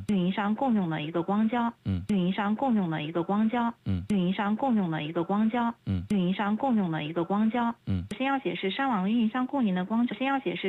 运营商共用的一个光胶，运营商共用的一个光胶，运营商共用的一个光胶，运营商共用的一个光胶。先要解释山网运营商供应的光胶，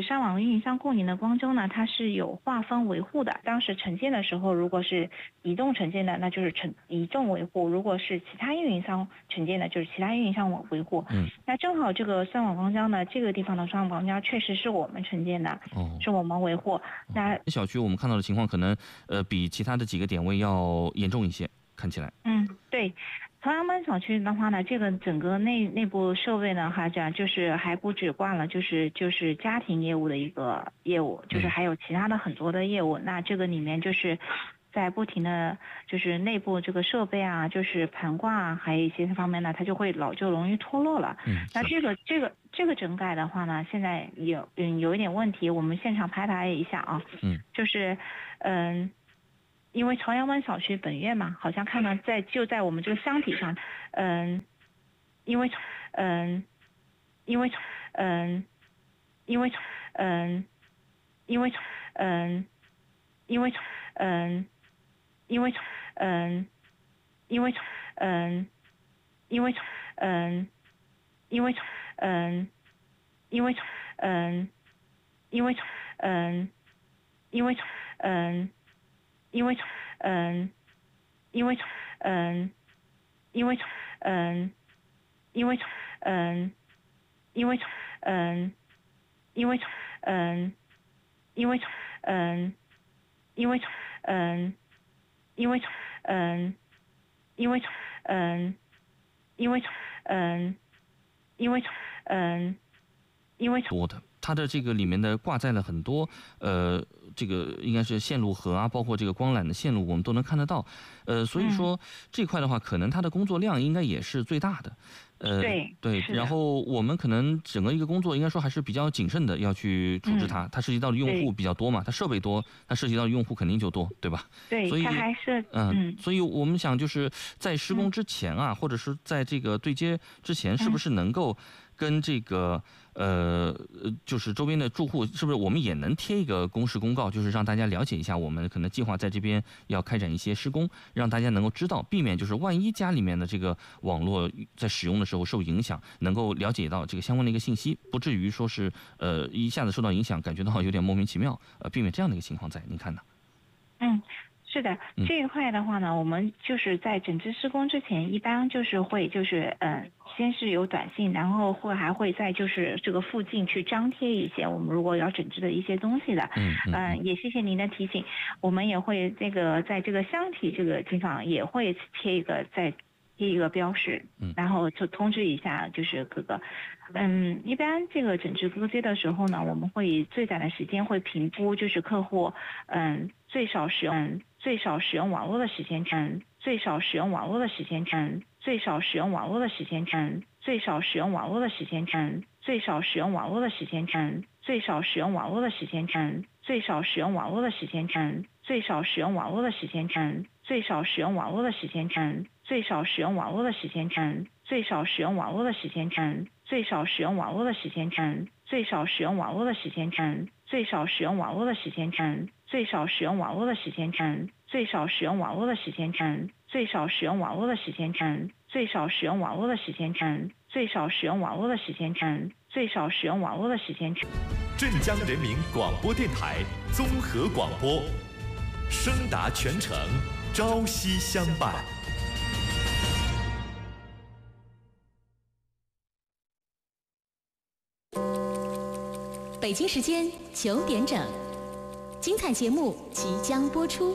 呢，它是有划分维护的。当时承建的时候，如果是移动承建的，那就是移动维护；如果是其他运营商承建的，就是其他运营商维护。那正好这个酸网光胶呢，这个地方的酸网光胶确实是我们承建的，是我们维护。那小区我们看到的情况可能比其他的几个点位要严重一些，看起来。 对。朝阳门小区的话呢，这个整个内部设备呢，哈，这样就是还不只挂了，就是家庭业务的一个业务，就是还有其他的很多的业务。那这个里面就是在不停的就是内部这个设备啊，就是盘挂啊，还有一些方面呢，它就会老旧容易脱落了。那这个整改的话呢，现在有一点问题，我们现场排查一下啊。就是因为朝阳门小区本院嘛，好像看到就在我们这个箱体上，因为多的，它的这个里面的挂载了很多这个应该是线路盒啊，包括这个光缆的线路，我们都能看得到。所以说这块的话，可能它的工作量应该也是最大的。对，然后我们可能整个一个工作应该说还是比较谨慎的，要去处置它。它涉及到的用户比较多嘛，它设备多，它涉及到的用户肯定就多，对吧？ 对， 所以它还是所以我们想就是在施工之前啊，或者是在这个对接之前，是不是能够跟这个就是周边的住户，是不是我们也能贴一个公示公告，就是让大家了解一下，我们可能计划在这边要开展一些施工，让大家能够知道，避免就是万一家里面的这个网络在使用的时候受影响，能够了解到这个相关的一个信息，不至于说是一下子受到影响，感觉到有点莫名其妙，避免这样的一个情况在，您看呢？ 是的，这一块的话呢，我们就是在整治施工之前，一般就是会先是有短信，然后还会在就是这个附近去张贴一些我们如果要整治的一些东西的。也谢谢您的提醒，我们也会在这个箱体这个地方也会贴一个标识，然后就通知一下就是各个。一般这个整治割接的时候呢，我们会以最短的时间会评估就是客户最少使用网络的时间长，最少使用网络的时间长，最少使用网络的时间长，最少使用网络的时间长，最少使用网络的时间长，最少使用网络的时间长，最少使用网络的时间长，最少使用网络的时间长，最少使用网络的时间长，最少使用网络的时间长，最少使用网络的时间长，最少使用网络的时间长，最少使用网络的时间长，最少使用网络的时间长，最少使用网络的时间长，最少使用网络的时间长，最少使用网络的时间长，最少使用网络的时间长，最少使用网络的时间长，最少使用网络的时间长。 镇江人民广播电台综合广播，声达全城，朝夕相伴。 北京时间9点整，精彩节目即将播出。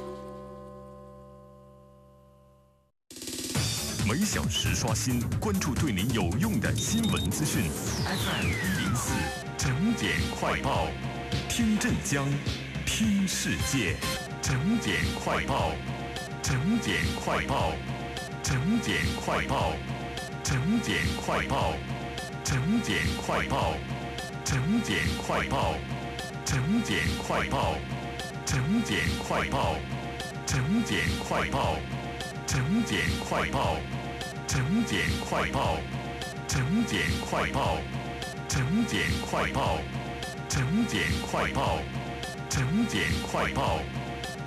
每小时刷新，关注对您有用的新闻资讯。FM104整点快报，听镇江，听世界。整点快报，整点快报，整点快报，整点快报，整点快报，整点快报，整点快报，整点快报，整点快报，整点快报，整点快报，整点快报，整点快报，整点快报，整点快报，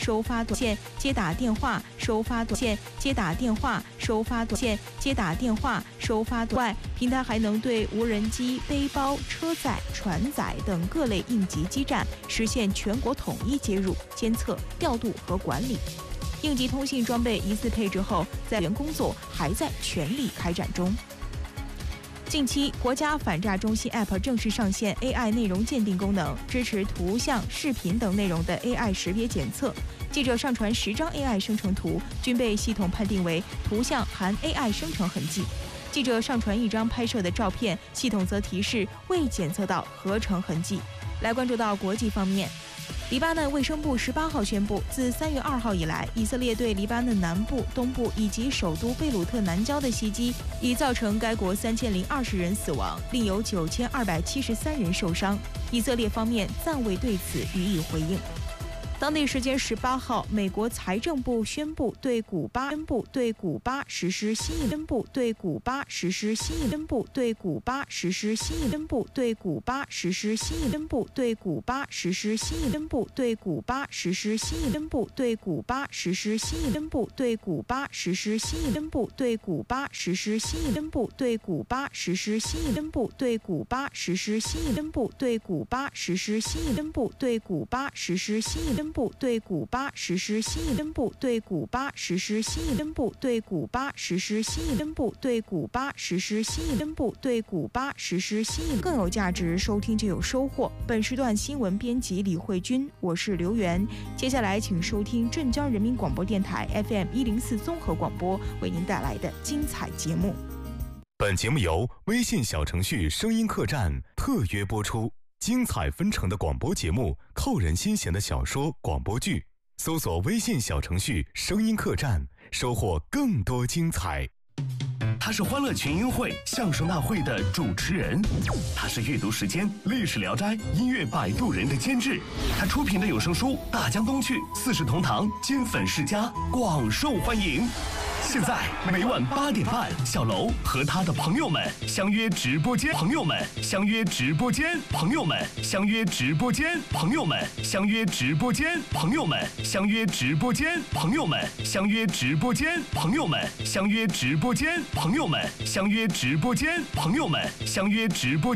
收发短信、接打电话、收发短信、接打电话、收发短信、接打电话、收发短外，平台还能对无人机、背包、车载、船载等各类应急基站实现全国统一接入、监测、调度和管理。应急通信装备疑似配置后，在员工作还在全力开展中。近期，国家反诈中心 App 正式上线 AI 内容鉴定功能，支持图像、视频等内容的 AI 识别检测。记者上传10张 AI 生成图，均被系统判定为图像含 AI 生成痕迹。记者上传1张拍摄的照片，系统则提示未检测到合成痕迹。来关注到国际方面。黎巴嫩卫生部18号宣布，自3月2号以来，以色列对黎巴嫩南部、东部以及首都贝鲁特南郊的袭击，已造成该国3020人死亡，另有9273人受伤。以色列方面暂未对此予以回应。当地时间18号，美国财政部宣布对古巴实施新一宣布对古巴实施新一宣布对古巴实施新一宣布对古巴实施新一宣布对古巴实施新一宣布对古巴实施新一宣布对古巴实施新一宣布对古巴实施新一宣布对古巴实施新一宣布对古巴实施新一宣布对古巴实施新一宣布对古巴实施新一宣布对古巴实施新一宣布对古巴实施新一宣布对古巴实施新一宣布对古巴实施新一宣布对古巴实施新一宣布对古巴实施新一更有价值，收听就有收获。本时段新闻编辑李慧君，我是刘源。接下来请收听镇江人民广播电台 FM104综合广播为您带来的精彩节目。 本节目由微信小程序声音客栈特约播出。精彩纷呈的广播节目，扣人心弦的小说、广播剧，搜索微信小程序声音客栈，收获更多精彩。 他是欢乐群英会相声大会的主持人，他是阅读时间历史聊斋音乐摆渡人的监制，他出品的有声书《大江东去》4世同堂金粉世家广受欢迎。现在每晚8点半，小楼和他的朋友们相约直播间，朋友们相约直播间，朋友们相约直播间，朋友们相约直播间，朋友们相约直播间，朋友们相约直播间，朋友们相约直播间，朋友们相约直播间，朋友们相约直播间。